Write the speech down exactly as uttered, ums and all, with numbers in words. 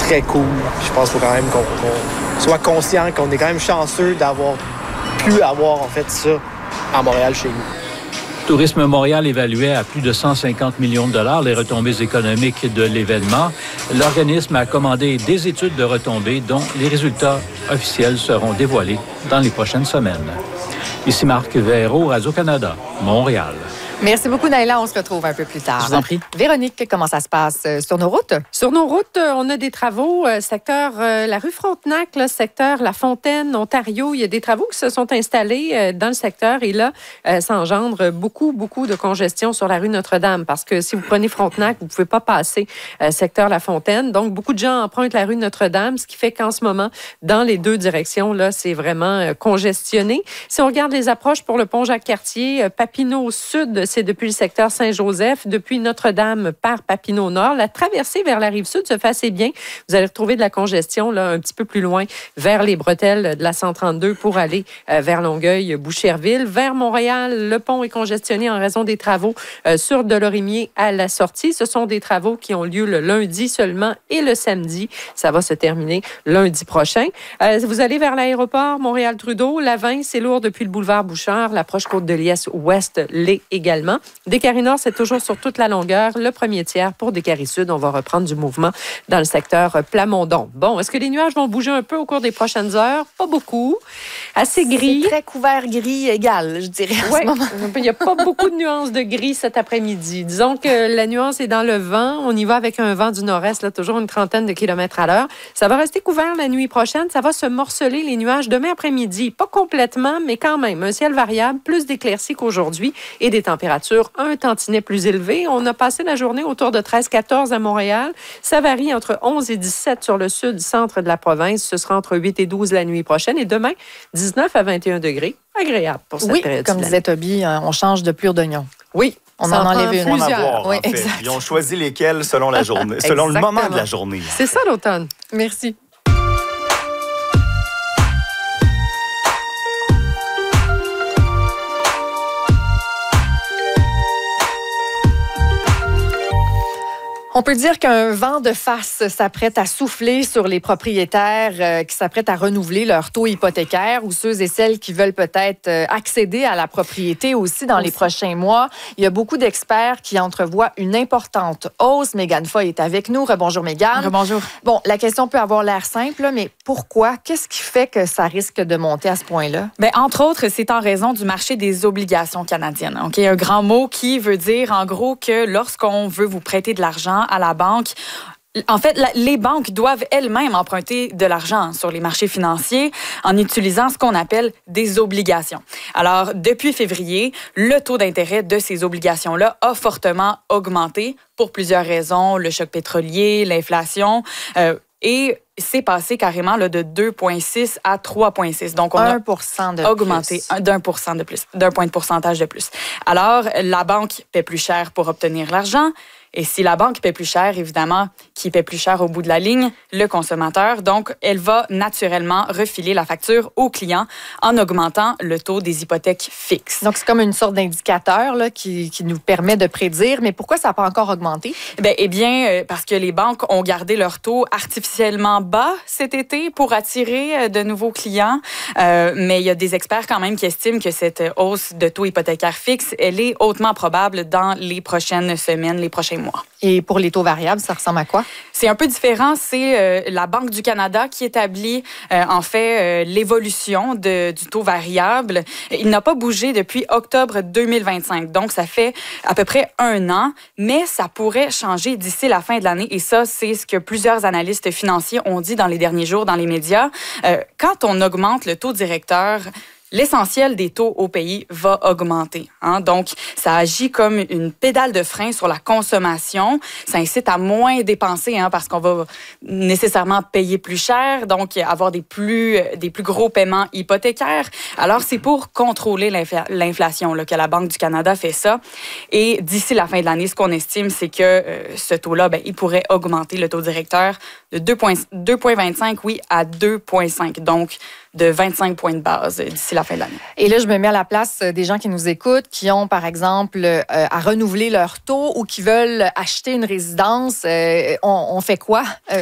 très cool. Je pense qu'il faut quand même qu'on, qu'on soit conscient qu'on est quand même chanceux d'avoir pu avoir en fait ça à Montréal chez nous. Tourisme Montréal évaluait à plus de cent cinquante millions de dollars les retombées économiques de l'événement. L'organisme a commandé des études de retombées dont les résultats officiels seront dévoilés dans les prochaines semaines. Ici Marc Véraud, Radio-Canada, Montréal. Merci beaucoup, Naïla. On se retrouve un peu plus tard. Je vous en prie. Véronique, comment ça se passe sur nos routes? Sur nos routes, on a des travaux. Secteur euh, la rue Frontenac, là, secteur La Fontaine, Ontario. Il y a des travaux qui se sont installés euh, dans le secteur et là, euh, ça engendre beaucoup, beaucoup de congestion sur la rue Notre-Dame parce que si vous prenez Frontenac, vous ne pouvez pas passer euh, secteur La Fontaine. Donc, beaucoup de gens empruntent la rue Notre-Dame, ce qui fait qu'en ce moment, dans les deux directions, là, c'est vraiment euh, congestionné. Si on regarde les approches pour le pont Jacques-Cartier, euh, Papineau Sud, c'est depuis le secteur Saint-Joseph, depuis Notre-Dame par Papineau-Nord. La traversée vers la Rive-Sud se fait assez bien. Vous allez retrouver de la congestion là, un petit peu plus loin vers les bretelles de la cent trente-deux pour aller euh, vers Longueuil-Boucherville. Vers Montréal, le pont est congestionné en raison des travaux euh, sur Delorimier à la sortie. Ce sont des travaux qui ont lieu le lundi seulement et le samedi. Ça va se terminer lundi prochain. Euh, vous allez vers l'aéroport Montréal-Trudeau. La vingt, c'est lourd depuis le boulevard Bouchard. L'approche Côte-de-Liesse ouest l'est également. Décarie-Nord, c'est toujours sur toute la longueur. Le premier tiers pour Décarie-Sud. On va reprendre du mouvement dans le secteur Plamondon. Bon, est-ce que les nuages vont bouger un peu au cours des prochaines heures? Pas beaucoup. Assez gris. C'est très couvert gris égal, je dirais, en ouais. ce moment. Il n'y a pas beaucoup de nuances de gris cet après-midi. Disons que la nuance est dans le vent. On y va avec un vent du nord-est, là, toujours une trentaine de kilomètres à l'heure. Ça va rester couvert la nuit prochaine. Ça va se morceler les nuages demain après-midi. Pas complètement, mais quand même. Un ciel variable, plus d'éclaircies qu'aujourd'hui et des températures un tantinet plus élevé. On a passé la journée autour de treize quatorze à Montréal. Ça varie entre onze et dix-sept sur le sud-centre de la province. Ce sera entre huit et douze la nuit prochaine. Et demain, dix-neuf à vingt et un degrés. Agréable pour cette oui, période. Comme disait Toby, on change de plure d'oignon. Oui. On en enlève une. On en avoir, oui, en fait. exact. Ils ont choisi lesquels selon la journée, selon le moment de la journée. C'est ça l'automne. Merci. On peut dire qu'un vent de face s'apprête à souffler sur les propriétaires euh, qui s'apprêtent à renouveler leur taux hypothécaire ou ceux et celles qui veulent peut-être euh, accéder à la propriété aussi dans aussi. les prochains mois. Il y a beaucoup d'experts qui entrevoient une importante hausse. Mégane Foy est avec nous. Rebonjour Mégane. Rebonjour. Bon, la question peut avoir l'air simple, mais pourquoi? Qu'est-ce qui fait que ça risque de monter à ce point-là? Bien, entre autres, c'est en raison du marché des obligations canadiennes. OK? Un grand mot qui veut dire, en gros, que lorsqu'on veut vous prêter de l'argent à la banque, en fait, la, les banques doivent elles-mêmes emprunter de l'argent sur les marchés financiers en utilisant ce qu'on appelle des obligations. Alors, depuis février, le taux d'intérêt de ces obligations-là a fortement augmenté pour plusieurs raisons, le choc pétrolier, l'inflation, euh, et c'est passé carrément là, de deux virgule six à trois virgule six. Donc, on a un pour cent de augmenté plus. d'un pour cent de plus, d'un point de pourcentage de plus. Alors, la banque paie plus cher pour obtenir l'argent. Et si la banque paie plus cher, évidemment, qui paie plus cher au bout de la ligne? Le consommateur. Donc, elle va naturellement refiler la facture au client en augmentant le taux des hypothèques fixes. Donc, c'est comme une sorte d'indicateur là, qui, qui nous permet de prédire. Mais pourquoi ça n'a pas encore augmenté? Bien, eh bien, euh, parce que les banques ont gardé leur taux artificiellement bas cet été pour attirer euh, de nouveaux clients. Euh, mais il y a des experts quand même qui estiment que cette hausse de taux hypothécaire fixe, elle est hautement probable dans les prochaines semaines, les prochains mois. Et pour les taux variables, ça ressemble à quoi? C'est un peu différent. C'est euh, la Banque du Canada qui établit, euh, en fait, euh, l'évolution de, du taux variable. Il n'a pas bougé depuis octobre deux mille vingt-cinq. Donc, ça fait à peu près un an, mais ça pourrait changer d'ici la fin de l'année. Et ça, c'est ce que plusieurs analystes financiers ont dit dans les derniers jours dans les médias. Euh, quand on augmente le taux directeur, l'essentiel des taux au pays va augmenter. Hein? Donc, ça agit comme une pédale de frein sur la consommation. Ça incite à moins dépenser hein, parce qu'on va nécessairement payer plus cher, donc avoir des plus, des plus gros paiements hypothécaires. Alors, c'est pour contrôler l'infla- l'inflation là, que la Banque du Canada fait ça. Et d'ici la fin de l'année, ce qu'on estime, c'est que euh, ce taux-là, ben, il pourrait augmenter le taux directeur de deux virgule vingt-cinq, oui, à deux virgule cinq. Donc, de vingt-cinq points de base d'ici la fin de l'année. Et là, je me mets à la place des gens qui nous écoutent, qui ont, par exemple, euh, à renouveler leur taux ou qui veulent acheter une résidence. Euh, on, on fait quoi? Euh,